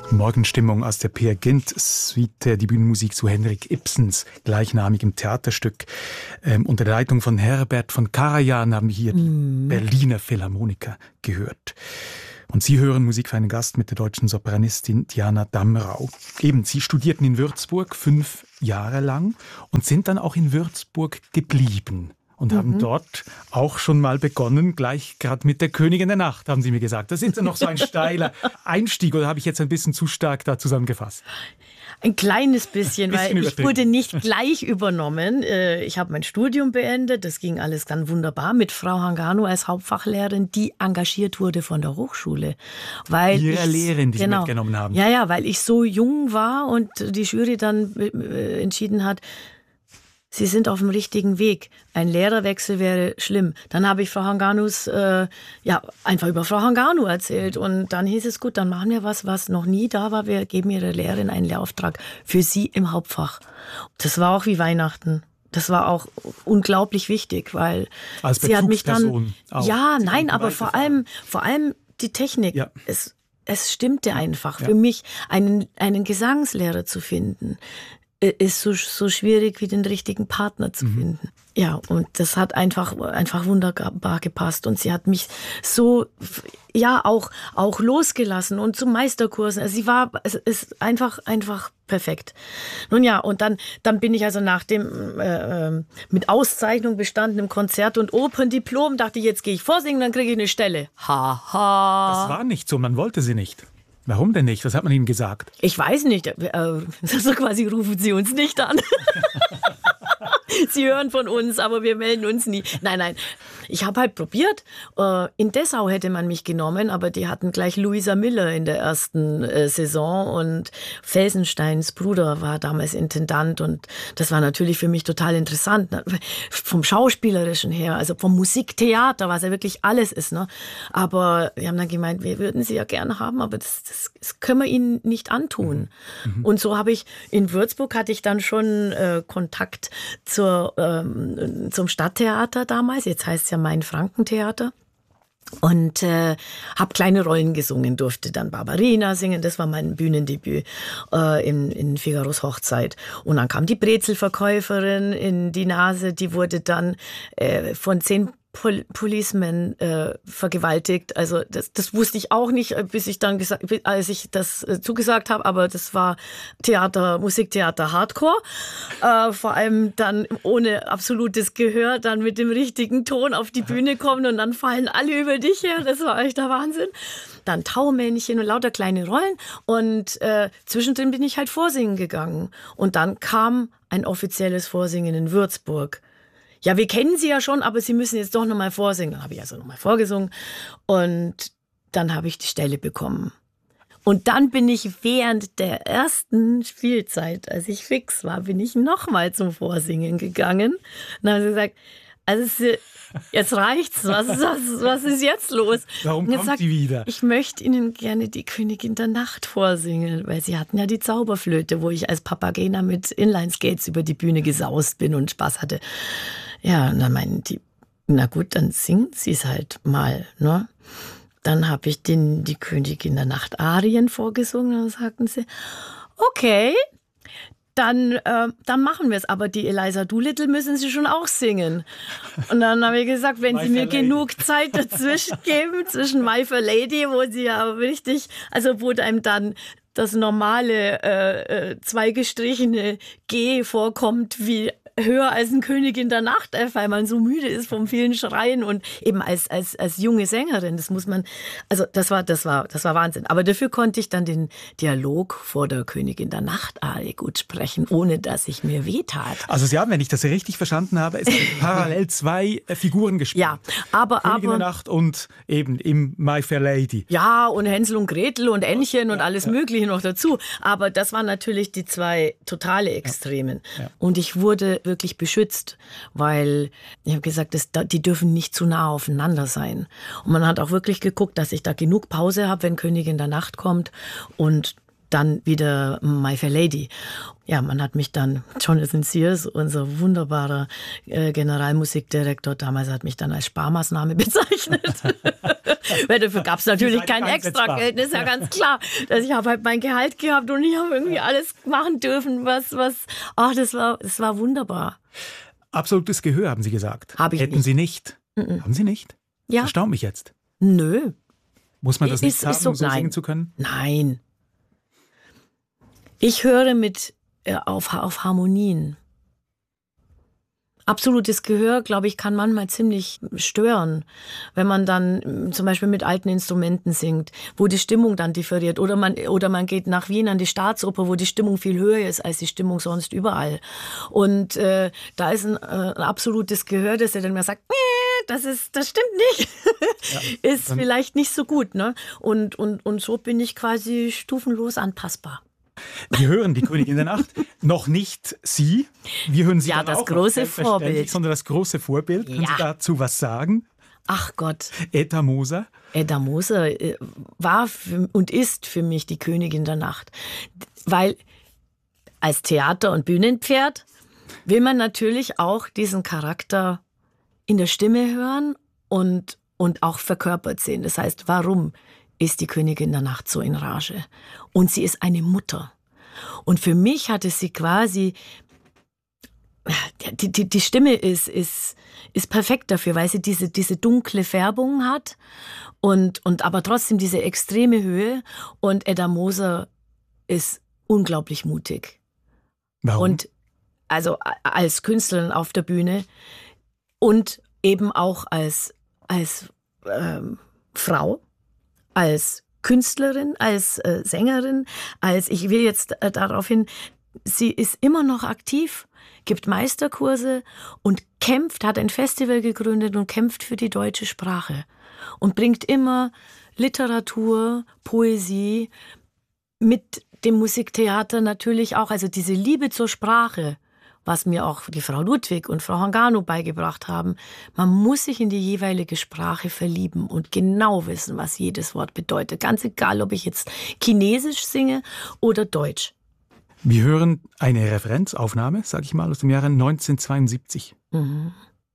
Morgenstimmung aus der Peer Gynt Suite, die Bühnenmusik zu Henrik Ibsens gleichnamigem Theaterstück. Unter der Leitung von Herbert von Karajan haben wir hier die Berliner Philharmoniker gehört. Und Sie hören Musik für einen Gast mit der deutschen Sopranistin Diana Damrau. Eben, Sie studierten in Würzburg 5 Jahre lang und sind dann auch in Würzburg geblieben. Und haben dort auch schon mal begonnen, gleich gerade mit der Königin der Nacht, haben Sie mir gesagt. Das ist ja noch so ein steiler Einstieg, oder habe ich jetzt ein bisschen zu stark da zusammengefasst? Ein kleines bisschen, weil ich wurde nicht gleich übernommen. Ich habe mein Studium beendet, das ging alles ganz wunderbar mit Frau Hangano als Hauptfachlehrerin, die engagiert wurde von der Hochschule. Weil Ihre Lehrerin, die Sie mitgenommen haben. Ja, weil ich so jung war und die Jury dann entschieden hat, Sie sind auf dem richtigen Weg. Ein Lehrerwechsel wäre schlimm. Dann habe ich Frau Hanganus, einfach über Frau Hanganu erzählt. Und dann hieß es, gut, dann machen wir was noch nie da war. Wir geben Ihrer Lehrerin einen Lehrauftrag für Sie im Hauptfach. Das war auch wie Weihnachten. Das war auch unglaublich wichtig, weil als sie hat mich dann, auch. Ja, nein, aber vor allem die Technik. Ja. Es stimmte einfach. Für mich, einen Gesangslehrer zu finden, ist so schwierig wie den richtigen Partner zu finden. Ja, und das hat einfach wunderbar gepasst. Und sie hat mich so, auch losgelassen und zu Meisterkursen. Also es ist einfach perfekt. Nun ja, und dann bin ich also nach dem mit Auszeichnung bestandenen Konzert- und Operndiplom, dachte ich, jetzt gehe ich vorsingen, dann kriege ich eine Stelle. Haha. Das war nicht so, man wollte sie nicht. Warum denn nicht? Was hat man Ihnen gesagt? Ich weiß nicht. So quasi rufen Sie uns nicht an. Sie hören von uns, aber wir melden uns nie. Nein. Ich habe halt probiert. In Dessau hätte man mich genommen, aber die hatten gleich Louisa Miller in der ersten Saison und Felsensteins Bruder war damals Intendant und das war natürlich für mich total interessant. Vom Schauspielerischen her, also vom Musiktheater, was ja wirklich alles ist. Ne? Aber wir haben dann gemeint, wir würden sie ja gerne haben, aber das können wir ihnen nicht antun. Und so hatte ich dann schon Kontakt zum Stadttheater damals, jetzt heißt es ja Main-Franken-Theater. Und habe kleine Rollen gesungen, durfte dann Barbarina singen, das war mein Bühnendebüt in Figaros Hochzeit. Und dann kam die Brezelverkäuferin in die Nase, die wurde dann von 10 Policemen vergewaltigt. Also das wusste ich auch nicht, als ich das zugesagt habe, aber das war Musiktheater Hardcore. Vor allem dann ohne absolutes Gehör, dann mit dem richtigen Ton auf die Bühne kommen und dann fallen alle über dich her. Das war echt der Wahnsinn. Dann Taumännchen und lauter kleine Rollen und zwischendrin bin ich halt vorsingen gegangen. Und dann kam ein offizielles Vorsingen in Würzburg. Ja, wir kennen Sie ja schon, aber Sie müssen jetzt doch nochmal vorsingen. Dann habe ich also nochmal vorgesungen und dann habe ich die Stelle bekommen. Und dann bin ich während der ersten Spielzeit, als ich fix war, bin ich nochmal zum Vorsingen gegangen. Und dann haben sie gesagt, also jetzt reicht's, was ist jetzt los? Warum kommt sie wieder? Ich möchte Ihnen gerne die Königin der Nacht vorsingen, weil Sie hatten ja die Zauberflöte, wo ich als Papagena mit Inlineskates über die Bühne gesaust bin und Spaß hatte. Ja, und dann meinten die, na gut, dann singen Sie es halt mal, ne? Dann habe ich die Königin der Nacht Arien vorgesungen und dann sagten sie, okay, dann machen wir es. Aber die Eliza Doolittle müssen Sie schon auch singen. Und dann habe ich gesagt, wenn Sie mir genug Zeit dazwischen geben, zwischen My Fair Lady, wo sie ja richtig, also wo einem dann das normale zweigestrichene G vorkommt, wie höher als ein Königin der Nacht, weil man so müde ist vom vielen Schreien und eben als junge Sängerin, das muss man, also das war Wahnsinn. Aber dafür konnte ich dann den Dialog vor der Königin der Nacht gut sprechen, ohne dass ich mir wehtat. Also Sie haben, wenn ich das richtig verstanden habe, es sind parallel 2 Figuren gespielt. Ja, aber Königin der Nacht und eben im My Fair Lady. Ja, und Hänsel und Gretel und Ännchen und alles Mögliche noch dazu. Aber das waren natürlich die 2 totale Extremen. Ja. Und ich wurde wirklich beschützt, weil ich habe gesagt, die dürfen nicht zu nah aufeinander sein. Und man hat auch wirklich geguckt, dass ich da genug Pause habe, wenn Königin der Nacht kommt und dann wieder My Fair Lady. Ja, man hat mich dann, Jonathan Sears, unser wunderbarer Generalmusikdirektor, damals hat mich dann als Sparmaßnahme bezeichnet. Weil dafür gab es natürlich kein Extrageld, ist ja ganz klar. Ich habe halt mein Gehalt gehabt und ich habe irgendwie alles machen dürfen, das war wunderbar. Absolutes Gehör, haben Sie gesagt. Hätten Sie nicht? Haben Sie nicht? Ja. Erstaunt mich jetzt. Nö. Muss man das nicht haben, um so singen zu können? Nein. Ich höre auf Harmonien. Absolutes Gehör, glaube ich, kann manchmal ziemlich stören, wenn man dann zum Beispiel mit alten Instrumenten singt, wo die Stimmung dann differiert. Oder man geht nach Wien an die Staatsoper, wo die Stimmung viel höher ist als die Stimmung sonst überall. Und da ist ein absolutes Gehör, dass er dann mal sagt, das stimmt nicht. Ja, ist vielleicht nicht so gut, ne? Und so bin ich quasi stufenlos anpassbar. Wir hören die Königin der Nacht, noch nicht Sie. Wir hören Sie ja, dann das auch große Vorbild. Sondern das große Vorbild. Ja. Können Sie dazu was sagen? Ach Gott. Edda Moser. Edda Moser war und ist für mich die Königin der Nacht. Weil als Theater- und Bühnenpferd will man natürlich auch diesen Charakter in der Stimme hören und auch verkörpert sehen. Das heißt, warum ist die Königin der Nacht so in Rage? Und sie ist eine Mutter. Und für mich hatte sie quasi, die Stimme ist perfekt dafür, weil sie diese dunkle Färbung hat und aber trotzdem diese extreme Höhe. Und Edda Moser ist unglaublich mutig. Warum? Und also als Künstlerin auf der Bühne und eben auch als Frau, als Künstlerin, als Sängerin, ich will jetzt darauf hin, sie ist immer noch aktiv, gibt Meisterkurse und hat ein Festival gegründet und kämpft für die deutsche Sprache und bringt immer Literatur, Poesie mit dem Musiktheater natürlich auch, also diese Liebe zur Sprache, was mir auch die Frau Ludwig und Frau Hangano beigebracht haben. Man muss sich in die jeweilige Sprache verlieben und genau wissen, was jedes Wort bedeutet. Ganz egal, ob ich jetzt Chinesisch singe oder Deutsch. Wir hören eine Referenzaufnahme, sage ich mal, aus dem Jahre 1972. Mhm.